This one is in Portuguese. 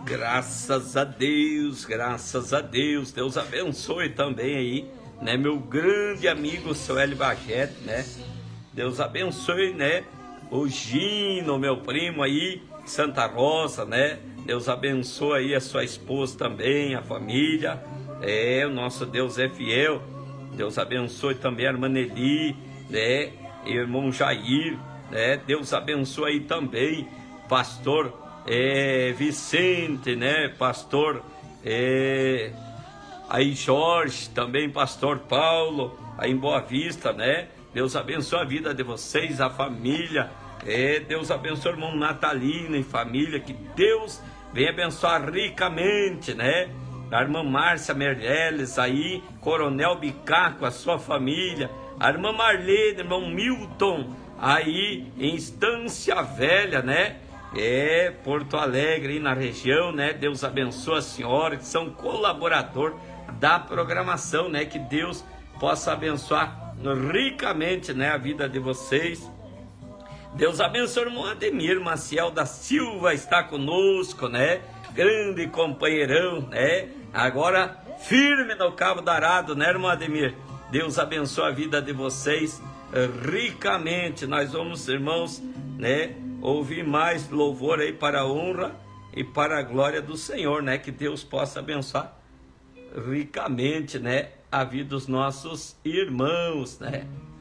Graças a Deus, graças a Deus. Deus abençoe também aí, né, meu grande amigo, seu Hélio Bagete, né? Deus abençoe, né, o Gino, meu primo aí, Santa Rosa, né? Deus abençoe aí a sua esposa também, a família. O nosso Deus é fiel. Deus abençoe também a irmã Nelly, né? E o irmão Jair, né? Deus abençoe aí também, pastor Vicente, né? Pastor aí Jorge, também pastor Paulo, aí em Boa Vista, né? Deus abençoe a vida de vocês, a família. Deus abençoe o irmão Natalino e família, que Deus venha abençoar ricamente, né? A irmã Márcia Merleles aí, Coronel Bicaco, a sua família, a irmã Marlene, irmão Milton, aí em Estância Velha, né? Porto Alegre, aí na região, né? Deus abençoe a senhora, que são colaborador da programação, né? Que Deus possa abençoar ricamente, né, a vida de vocês. Deus abençoe o irmão Ademir Maciel da Silva, está conosco, né? Grande companheirão, né? Agora firme no Cabo do Arado, né, irmão Ademir? Deus abençoe a vida de vocês ricamente. Nós vamos, irmãos, né, ouvir mais louvor aí para a honra e para a glória do Senhor, né? Que Deus possa abençoar ricamente, né, a vida dos nossos irmãos, né?